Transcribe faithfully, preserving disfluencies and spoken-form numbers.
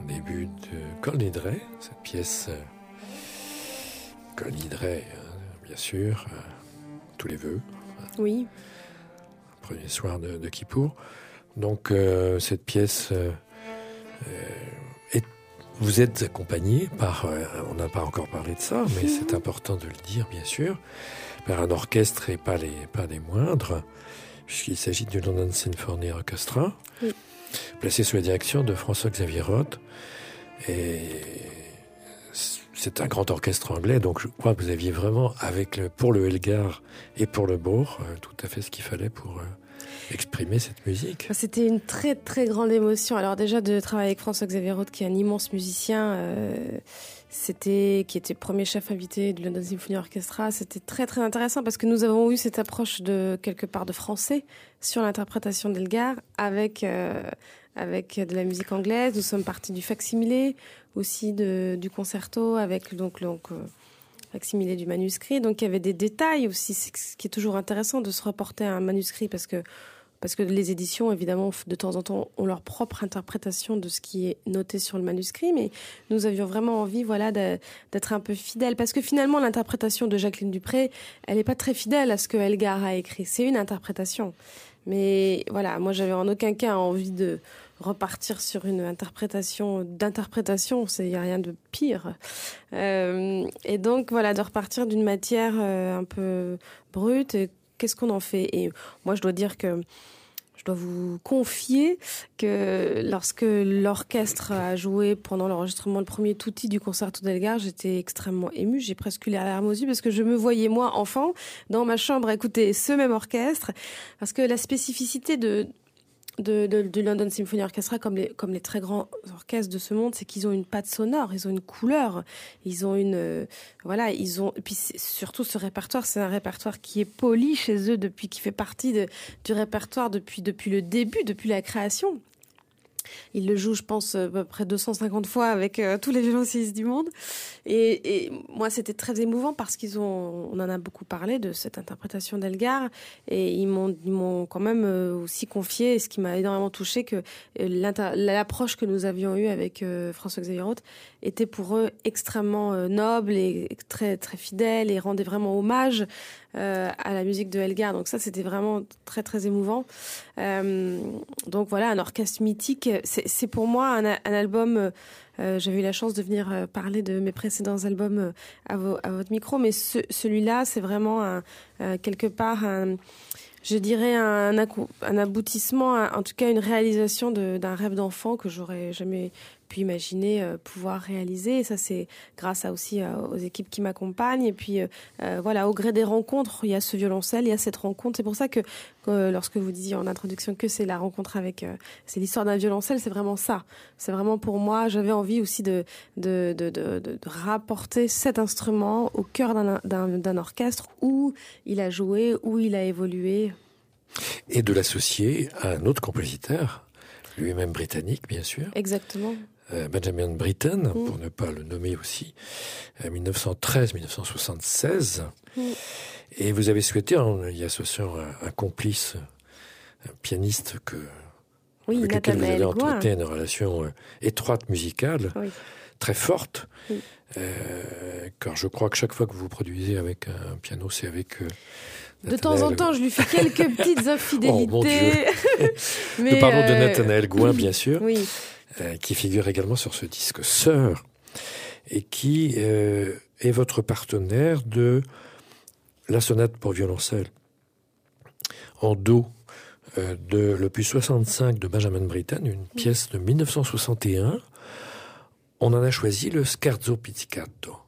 un début de Colnidrey, cette pièce euh, Colnidrey, hein, bien sûr, euh, tous les vœux. Oui. Premier soir de, de Kippour. Donc euh, cette pièce, euh, euh, est, vous êtes accompagné par, euh, on n'a pas encore parlé de ça, mais c'est important de le dire bien sûr, par un orchestre et pas les, pas des moindres, puisqu'il s'agit du London Symphony Orchestra, oui. placé sous la direction de François-Xavier Roth. Et c'est un grand orchestre anglais, donc je crois que vous aviez vraiment, avec le, pour le Elgar et pour le Bourg, euh, tout à fait ce qu'il fallait pour euh, exprimer cette musique. C'était une très très grande émotion. Alors déjà de travailler avec François-Xavier Roth, qui est un immense musicien, euh, c'était, qui était premier chef invité du London Symphony Orchestra, c'était très très intéressant parce que nous avons eu cette approche de quelque part de français sur l'interprétation d'Elgar avec euh, avec de la musique anglaise. Nous sommes partis du facsimilé, aussi de, du concerto, avec donc, donc euh, facsimilé du manuscrit. Donc il y avait des détails aussi, c'est ce qui est toujours intéressant de se reporter à un manuscrit parce que, parce que les éditions, évidemment, de temps en temps, ont leur propre interprétation de ce qui est noté sur le manuscrit, mais nous avions vraiment envie voilà, de, d'être un peu fidèles. Parce que finalement, l'interprétation de Jacqueline Dupré, elle n'est pas très fidèle à ce que Elgar a écrit. C'est une interprétation. Mais voilà, moi, j'avais en aucun cas envie de repartir sur une interprétation d'interprétation, il n'y a rien de pire. Euh, et donc, voilà, de repartir d'une matière euh, un peu brute, et qu'est-ce qu'on en fait ? Et moi, je dois dire que je dois vous confier que lorsque l'orchestre a joué pendant l'enregistrement le premier tutti du concerto d'Elgar, j'étais extrêmement émue, j'ai presque eu les larmes aux yeux parce que je me voyais, moi, enfant, dans ma chambre, écouter ce même orchestre, parce que la spécificité de De, de, de London Symphony Orchestra, comme les, comme les très grands orchestres de ce monde, c'est qu'ils ont une patte sonore, ils ont une couleur, ils ont une, euh, voilà, ils ont, et puis surtout ce répertoire, c'est un répertoire qui est poli chez eux depuis, qui fait partie de, du répertoire depuis, depuis le début, depuis la création. Ils le jouent, je pense, à peu près deux cent cinquante fois avec euh, tous les violoncellistes du monde. Et, et moi, c'était très émouvant parce qu'ils ont, on en a beaucoup parlé de cette interprétation d'Elgar. Et ils m'ont, ils m'ont quand même euh, aussi confié, ce qui m'a énormément touchée, que euh, l'approche que nous avions eue avec euh, François-Xavier Roth était pour eux extrêmement euh, noble et très, très fidèle et rendait vraiment hommage euh, à la musique de Elgar. Donc ça, c'était vraiment très, très émouvant. Euh, donc voilà, un orchestre mythique. C'est, c'est pour moi un, un album... Euh, j'avais eu la chance de venir euh, parler de mes précédents albums euh, à, vo, à votre micro, mais ce, celui-là, c'est vraiment un, euh, quelque part, un, je dirais, un, un aboutissement, un, en tout cas une réalisation de, d'un rêve d'enfant que j'aurais jamais pu imaginer euh, pouvoir réaliser. Et ça, c'est grâce à aussi euh, aux équipes qui m'accompagnent. Et puis, euh, euh, voilà, au gré des rencontres, il y a ce violoncelle, il y a cette rencontre. C'est pour ça que, que lorsque vous disiez en introduction que c'est la rencontre avec, euh, c'est l'histoire d'un violoncelle, c'est vraiment ça. C'est vraiment pour moi, j'avais envie aussi de, de, de, de, de, de rapporter cet instrument au cœur d'un, d'un, d'un orchestre où il a joué, où il a évolué. Et de l'associer à un autre compositeur, lui-même britannique, bien sûr. Exactement. Euh, Benjamin Britten, mmh. pour ne pas le nommer aussi, euh, dix-neuf cent treize à dix-neuf cent soixante-seize. Mmh. Et vous avez souhaité, en y associant un, un complice, un pianiste que, oui, avec lequel vous avez Gouin. entretenu une relation euh, étroite musicale, oui. très forte, oui. euh, car je crois que chaque fois que vous produisez avec un piano, c'est avec... Euh, de temps en temps, je lui fais quelques petites infidélités. Oh, mon Dieu. Mais Nous parlons euh... de Nathanaël Gouin, bien sûr, oui. euh, qui figure également sur ce disque Sœur, et qui euh, est votre partenaire de la sonate pour violoncelle en do euh, de l'opus soixante-cinq de Benjamin Britten, une pièce de dix-neuf cent soixante et un. On en a choisi le Scherzo Pizzicato.